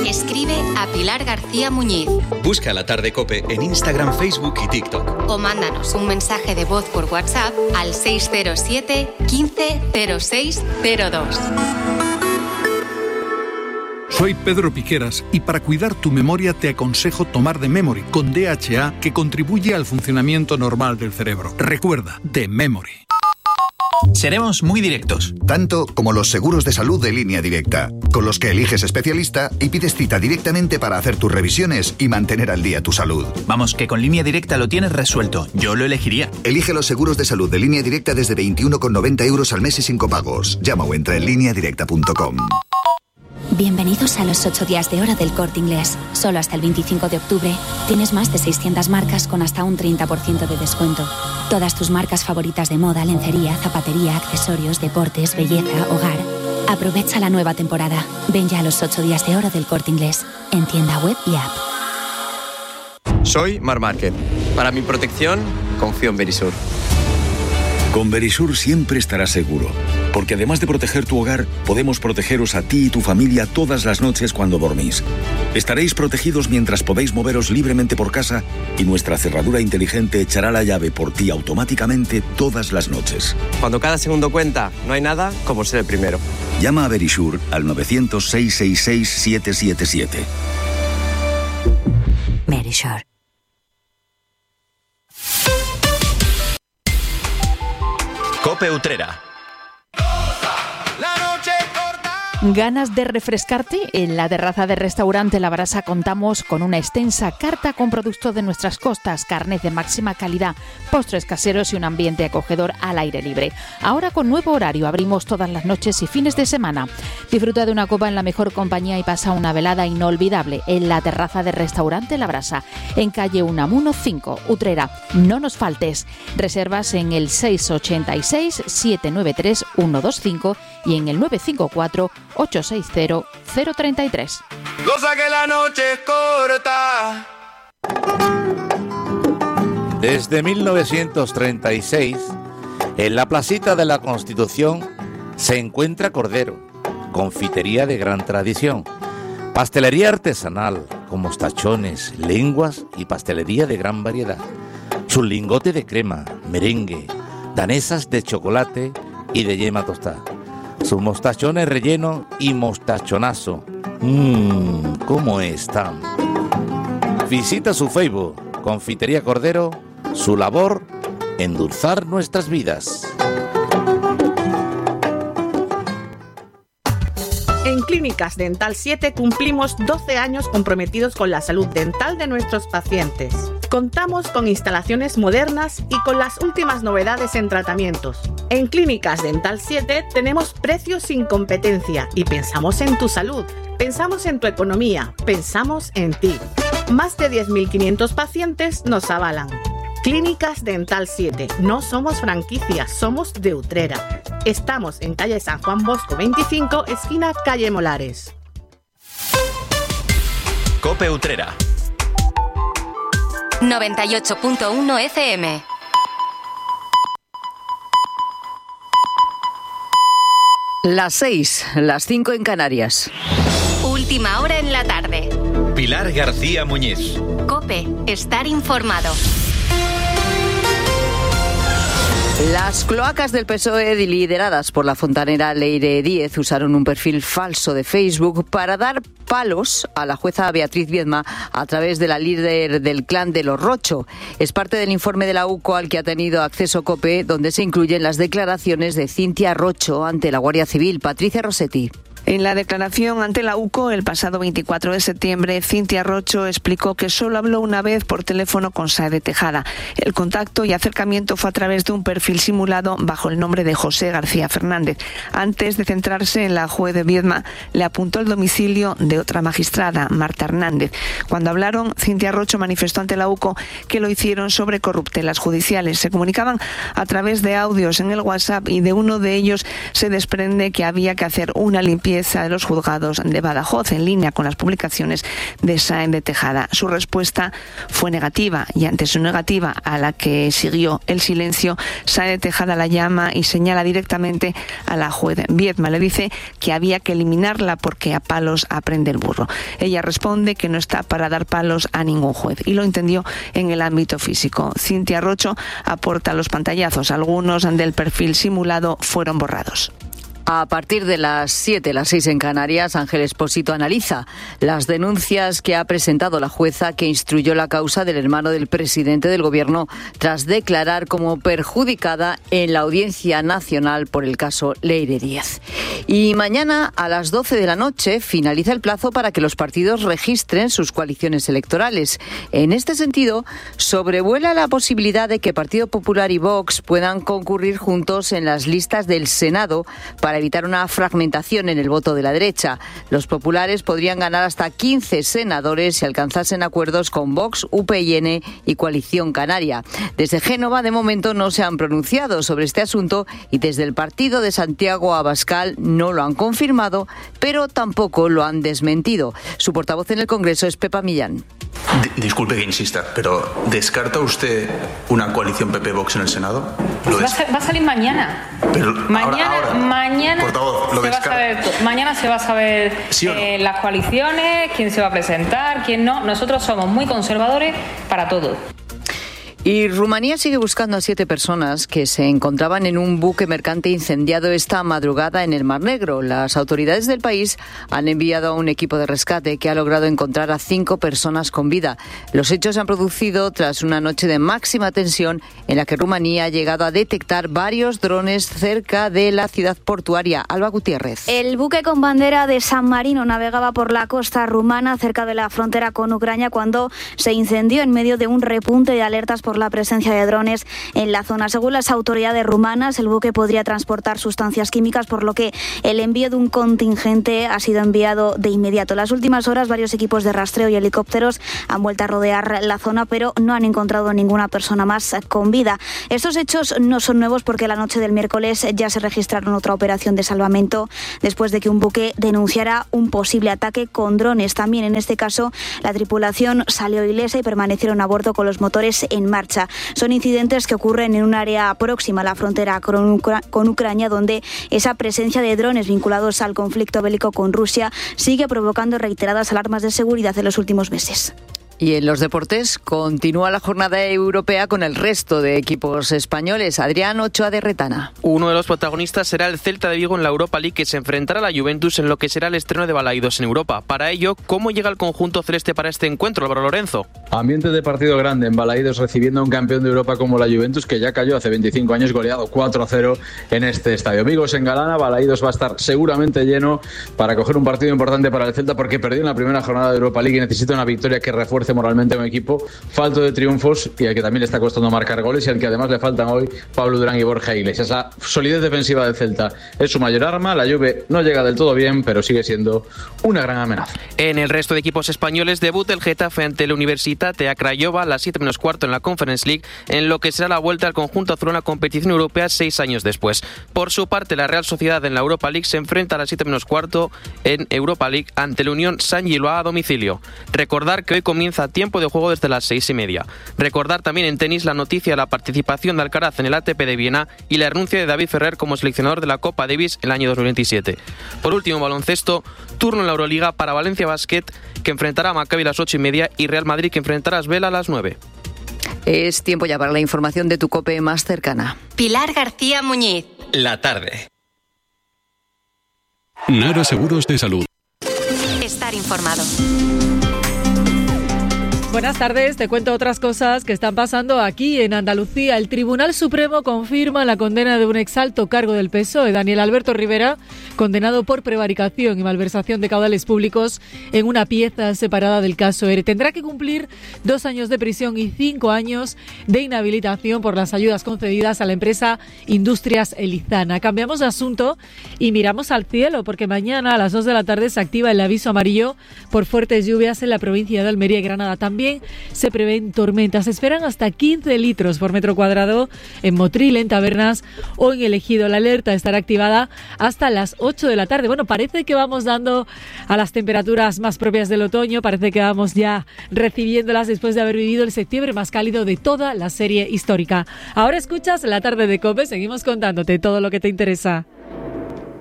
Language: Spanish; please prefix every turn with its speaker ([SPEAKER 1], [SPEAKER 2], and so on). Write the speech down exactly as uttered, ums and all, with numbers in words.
[SPEAKER 1] Escribe a Pilar García Muñiz.
[SPEAKER 2] Busca La Tarde COPE en Instagram, Facebook y TikTok.
[SPEAKER 1] O mándanos un mensaje de voz por WhatsApp al seis cero siete, quince, cero seis cero dos.
[SPEAKER 3] Soy Pedro Piqueras y para cuidar tu memoria te aconsejo tomar The Memory con D H A, que contribuye al funcionamiento normal del cerebro. Recuerda, The Memory.
[SPEAKER 4] Seremos muy directos.
[SPEAKER 5] Tanto como los seguros de salud de Línea Directa, con los que eliges especialista y pides cita directamente para hacer tus revisiones y mantener al día tu salud.
[SPEAKER 4] Vamos, que con Línea Directa lo tienes resuelto. Yo lo elegiría.
[SPEAKER 5] Elige los seguros de salud de Línea Directa desde veintiuno con noventa euros al mes y sin copagos. Llama o entra en línea directa punto com.
[SPEAKER 6] Bienvenidos a los ocho días de hora del Corte Inglés. Solo hasta el veinticinco de octubre tienes más de seiscientas marcas con hasta un treinta por ciento de descuento. Todas tus marcas favoritas de moda, lencería, zapatería, accesorios, deportes, belleza, hogar. Aprovecha la nueva temporada. Ven ya a los ocho días de hora del Corte Inglés, en tienda web y app.
[SPEAKER 7] Soy Mar Márquez. Para mi protección, confío en Verisur.
[SPEAKER 8] Con Verisur siempre estarás seguro, porque además de proteger tu hogar, podemos protegeros a ti y tu familia todas las noches cuando dormís. Estaréis protegidos mientras podéis moveros libremente por casa y nuestra cerradura inteligente echará la llave por ti automáticamente todas las noches.
[SPEAKER 7] Cuando cada segundo cuenta, no hay nada como ser el primero.
[SPEAKER 8] Llama a Verisur al nueve cero cero, seis seis seis, siete siete siete.
[SPEAKER 6] Verisur.
[SPEAKER 4] COPE Utrera.
[SPEAKER 9] ¿Ganas de refrescarte? En la terraza del restaurante La Brasa contamos con una extensa carta con productos de nuestras costas, carnes de máxima calidad, postres caseros y un ambiente acogedor al aire libre. Ahora con nuevo horario, abrimos todas las noches y fines de semana. Disfruta de una copa en la mejor compañía y pasa una velada inolvidable en la terraza del restaurante La Brasa, en calle Unamuno cinco, Utrera. No nos faltes. Reservas en el seis ocho seis, siete nueve tres, uno dos cinco y en el nueve cinco cuatro, ocho seis cero, cero tres tres.
[SPEAKER 10] Cosa que la noche es corta. Desde mil novecientos treinta y seis, en la placita de la Constitución se encuentra Cordero, confitería de gran tradición, pastelería artesanal con mostachones, lenguas y pastelería de gran variedad, su lingote de crema, merengue, danesas de chocolate y de yema tostada. Sus mostachones relleno y mostachonazo. Mmm, ¿cómo están? Visita su Facebook, Confitería Cordero, su labor, endulzar nuestras vidas.
[SPEAKER 11] En Clínicas Dental siete cumplimos doce años comprometidos con la salud dental de nuestros pacientes. Contamos con instalaciones modernas y con las últimas novedades en tratamientos. En Clínicas Dental siete tenemos precios sin competencia y pensamos en tu salud, pensamos en tu economía, pensamos en ti. Más de diez mil quinientos pacientes nos avalan. Clínicas Dental siete, no somos franquicias, somos de Utrera. Estamos en calle San Juan Bosco veinticinco, esquina calle Molares.
[SPEAKER 4] COPE Utrera.
[SPEAKER 1] noventa y ocho punto uno F M.
[SPEAKER 12] Las seis, las cinco en Canarias.
[SPEAKER 1] Última hora en la tarde.
[SPEAKER 4] Pilar García Muñiz.
[SPEAKER 1] COPE, estar informado.
[SPEAKER 12] Las cloacas del P S O E, lideradas por la fontanera Leire Díez, usaron un perfil falso de Facebook para dar palos a la jueza Beatriz Viedma a través de la líder del clan de los Rocho. Es parte del informe de la U C O al que ha tenido acceso COPE, donde se incluyen las declaraciones de Cintia Rocho ante la Guardia Civil. Patricia Rossetti.
[SPEAKER 13] En la declaración ante la U C O el pasado veinticuatro de septiembre, Cintia Rocho explicó que solo habló una vez por teléfono con Saede Tejada. El contacto y acercamiento fue a través de un perfil simulado bajo el nombre de José García Fernández. Antes de centrarse en la juez de Viedma, le apuntó el domicilio de otra magistrada, Marta Hernández. Cuando hablaron, Cintia Rocho manifestó ante la U C O que lo hicieron sobre corruptelas judiciales. Se comunicaban a través de audios en el WhatsApp y de uno de ellos se desprende que había que hacer una limpieza limpieza de los juzgados de Badajoz, en línea con las publicaciones de Sáenz de Tejada. Su respuesta fue negativa y ante su negativa, a la que siguió el silencio, Sáenz de Tejada la llama y señala directamente a la juez Viedma. Le dice que había que eliminarla porque a palos aprende el burro. Ella responde que no está para dar palos a ningún juez y lo entendió en el ámbito físico. Cintia Rocho aporta los pantallazos. Algunos del perfil simulado fueron borrados.
[SPEAKER 12] A partir de las siete, las seis en Canarias, Ángel Expósito analiza las denuncias que ha presentado la jueza que instruyó la causa del hermano del presidente del Gobierno tras declarar como perjudicada en la Audiencia Nacional por el caso Leire Díez. Y mañana a las doce de la noche finaliza el plazo para que los partidos registren sus coaliciones electorales. En este sentido, sobrevuela la posibilidad de que Partido Popular y Vox puedan concurrir juntos en las listas del Senado para evitar una fragmentación en el voto de la derecha. Los populares podrían ganar hasta quince senadores si alcanzasen acuerdos con Vox, U P y N y Coalición Canaria. Desde Génova, de momento, no se han pronunciado sobre este asunto y desde el partido de Santiago Abascal no lo han confirmado, pero tampoco lo han desmentido. Su portavoz en el Congreso es Pepa Millán.
[SPEAKER 14] D- disculpe que insista, pero ¿descarta usted una coalición P P-Vox en el Senado?
[SPEAKER 15] Lo va, a, va a salir mañana.
[SPEAKER 14] Pero
[SPEAKER 15] mañana,
[SPEAKER 14] ahora, ahora,
[SPEAKER 15] mañana,
[SPEAKER 14] portavoz, lo
[SPEAKER 15] se va a saber, mañana se va a saber ¿sí no? eh, las coaliciones, quién se va a presentar, quién no. Nosotros somos muy conservadores para todo.
[SPEAKER 12] Y Rumanía sigue buscando a siete personas que se encontraban en un buque mercante incendiado esta madrugada en el Mar Negro. Las autoridades del país han enviado a un equipo de rescate que ha logrado encontrar a cinco personas con vida. Los hechos se han producido tras una noche de máxima tensión en la que Rumanía ha llegado a detectar varios drones cerca de la ciudad portuaria. Alba Gutiérrez.
[SPEAKER 16] El buque con bandera de San Marino navegaba por la costa rumana cerca de la frontera con Ucrania cuando se incendió en medio de un repunte de alertas por por la presencia de drones en la zona. Según las autoridades rumanas, el buque podría transportar sustancias químicas, por lo que el envío de un contingente ha sido enviado de inmediato. En las últimas horas, varios equipos de rastreo y helicópteros han vuelto a rodear la zona, pero no han encontrado ninguna persona más con vida. Estos hechos no son nuevos porque la noche del miércoles ya se registraron otra operación de salvamento después de que un buque denunciara un posible ataque con drones. También en este caso, la tripulación salió ilesa y permanecieron a bordo con los motores en marcha. Son incidentes que ocurren en un área próxima a la frontera con, Ucra- con Ucrania, donde esa presencia de drones vinculados al conflicto bélico con Rusia sigue provocando reiteradas alarmas de seguridad en los últimos meses.
[SPEAKER 12] Y en los deportes continúa la jornada europea con el resto de equipos españoles. Adrián Ochoa de Retana.
[SPEAKER 17] Uno de los protagonistas será el Celta de Vigo en la Europa League, que se enfrentará a la Juventus en lo que será el estreno de Balaidos en Europa. Para ello, ¿cómo llega el conjunto celeste para este encuentro, Álvaro Lorenzo?
[SPEAKER 18] Ambiente de partido grande en Balaidos, recibiendo a un campeón de Europa como la Juventus, que ya cayó hace veinticinco años, goleado cuatro a cero en este estadio. Vigo se engalana, Balaidos va a estar seguramente lleno para coger un partido importante para el Celta, porque perdió en la primera jornada de Europa League y necesita una victoria que refuerce moralmente a un equipo falto de triunfos y al que también le está costando marcar goles y al que además le faltan hoy Pablo Durán y Borja Iglesias. La solidez defensiva del Celta es su mayor arma. La Juve no llega del todo bien, pero sigue siendo una gran amenaza.
[SPEAKER 17] En el resto de equipos españoles, debuta el Getafe ante la Universitatea Craiova a las siete menos cuarto en la Conference League, en lo que será la vuelta al conjunto azul a una competición europea seis años después. Por su parte, la Real Sociedad en la Europa League se enfrenta a las siete menos cuarto en Europa League ante la Unión San Giloa a domicilio. Recordar que hoy comienza tiempo de juego desde las seis y media. Recordar también en tenis la noticia de la participación de Alcaraz en el A T P de Viena y la renuncia de David Ferrer como seleccionador de la Copa Davis en el año dos mil veintisiete. Por último, baloncesto, turno en la Euroliga para Valencia Basket, que enfrentará a Maccabi a las ocho y media, y Real Madrid, que enfrentará a Asbel a las nueve.
[SPEAKER 12] Es tiempo ya para la información de tu COPE más cercana.
[SPEAKER 1] Pilar García Muñiz.
[SPEAKER 2] La tarde.
[SPEAKER 19] Nara Seguros de Salud.
[SPEAKER 1] Estar informado.
[SPEAKER 20] Buenas tardes, te cuento otras cosas que están pasando aquí en Andalucía. El Tribunal Supremo confirma la condena de un exalto cargo del P S O E, Daniel Alberto Rivera, condenado por prevaricación y malversación de caudales públicos en una pieza separada del caso ERE. Tendrá que cumplir dos años de prisión y cinco años de inhabilitación por las ayudas concedidas a la empresa Industrias Elizana. Cambiamos de asunto y miramos al cielo, porque mañana a las dos de la tarde se activa el aviso amarillo por fuertes lluvias en la provincia de Almería y Granada. También también se prevén tormentas. Se esperan hasta quince litros por metro cuadrado en Motril, en Tabernas o en El Ejido. La alerta estará activada hasta las ocho de la tarde. Bueno, parece que vamos dando a las temperaturas más propias del otoño, parece que vamos ya recibiéndolas después de haber vivido el septiembre más cálido de toda la serie histórica. Ahora escuchas La Tarde de COPE, seguimos contándote todo lo que te interesa.